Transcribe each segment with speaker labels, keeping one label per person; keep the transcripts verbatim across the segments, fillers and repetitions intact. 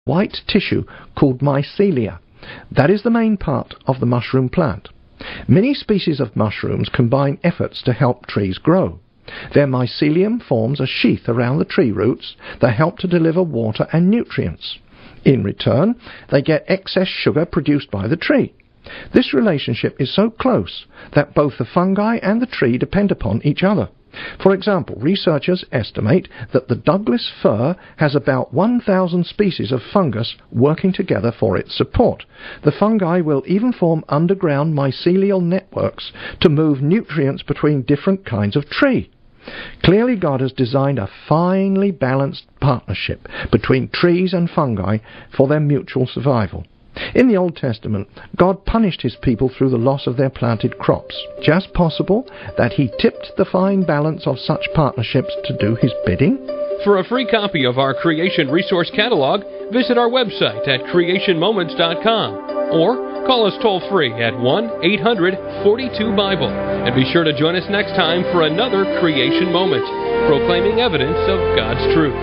Speaker 1: white tissue called mycelia. That is the main part of the mushroom plant. Many species of mushrooms combine efforts to help trees grow. Their mycelium forms a sheath around the tree roots that help to deliver water and nutrients. In return, they get excess sugar produced by the tree. This relationship is so close that both the fungi and the tree depend upon each other. For example, researchers estimate that the Douglas fir has about one thousand species of fungus working together for its support. The fungi will even form underground mycelial networks to move nutrients between different kinds of tree. Clearly, God has designed a finely balanced partnership between trees and fungi for their mutual survival. In the Old Testament, God punished his people through the loss of their planted crops. Just possible that he tipped the fine balance of such partnerships to do his bidding?
Speaker 2: For a free copy of our Creation Resource Catalog, visit our website at creation moments dot com or call us toll-free at one eight hundred forty-two Bible. And be sure to join us next time for another Creation Moment, proclaiming evidence of God's truth.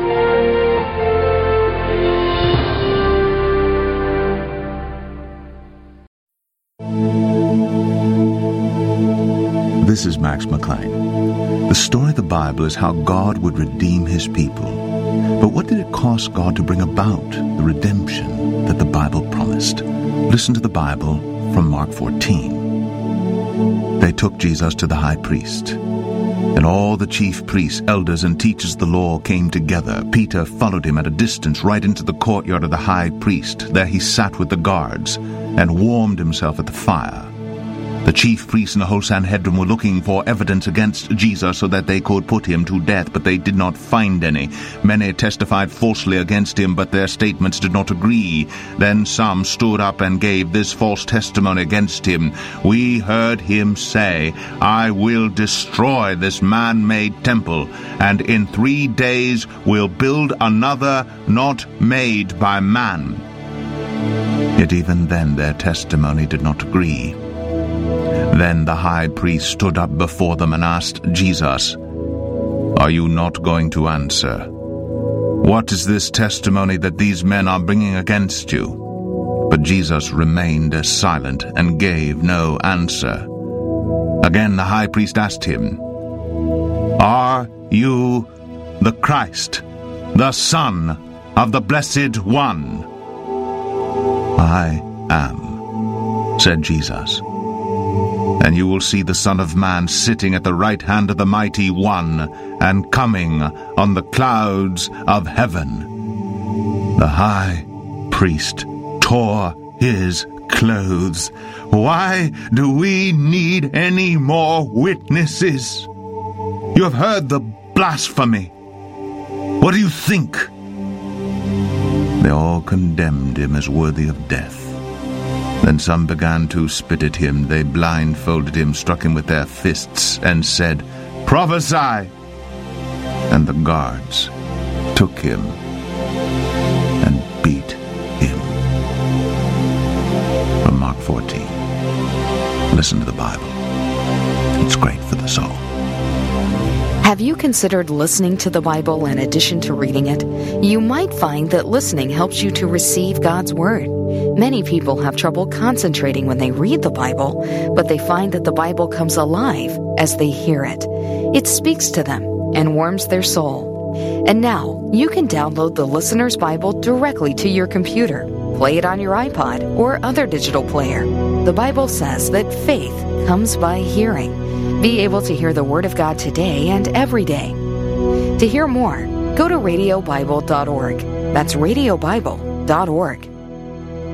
Speaker 3: This is Max McLean. The story of the Bible is how God would redeem his people. But what did it cost God to bring about the redemption that the Bible promised? Listen to the Bible from Mark fourteen. They took Jesus to the high priest, and all the chief priests, elders, and teachers of the law came together. Peter followed him at a distance right into the courtyard of the high priest. There he sat with the guards and warmed himself at the fire. The chief priests and the whole Sanhedrin were looking for evidence against Jesus so that they could put him to death, but they did not find any. Many testified falsely against him, but their statements did not agree. Then some stood up and gave this false testimony against him. We heard him say, "I will destroy this man-made temple, and in three days will build another not made by man." Yet even then their testimony did not agree. Then the high priest stood up before them and asked Jesus, "Are you not going to answer? What is this testimony that these men are bringing against you?" But Jesus remained silent and gave no answer. Again the high priest asked him, "Are you the Christ, the Son of the Blessed One?" "I am," said Jesus. "And you will see the Son of Man sitting at the right hand of the Mighty One, and coming on the clouds of heaven." The high priest tore his clothes. "Why do we need any more witnesses? You have heard the blasphemy. What do you think?" They all condemned him as worthy of death. Then some began to spit at him. They blindfolded him, struck him with their fists, and said, "Prophesy!" And the guards took him and beat him. From Mark fourteen. Listen to the Bible. It's great for the soul.
Speaker 4: Have you considered listening to the Bible in addition to reading it? You might find that listening helps you to receive God's Word. Many people have trouble concentrating when they read the Bible, but they find that the Bible comes alive as they hear it. It speaks to them and warms their soul. And now, you can download the Listener's Bible directly to your computer, play it on your iPod or other digital player. The Bible says that faith comes by hearing. Be able to hear the Word of God today and every day. To hear more, go to radio bible dot org. That's radio bible dot org.